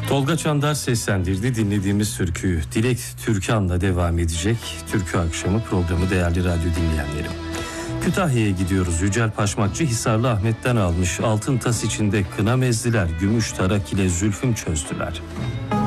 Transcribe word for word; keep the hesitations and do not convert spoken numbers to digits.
Tolga Çandar seslendirdi dinlediğimiz türküyü. Dilek Türkan'la devam edecek Türkü Akşamı programı değerli radyo dinleyenlerim. Kütahya'ya gidiyoruz. Yücel Paşmakçı Hisarlı Ahmet'ten almış. Altın tas içinde kına mezdiler, gümüş tarak ile zülfüm çözdüler.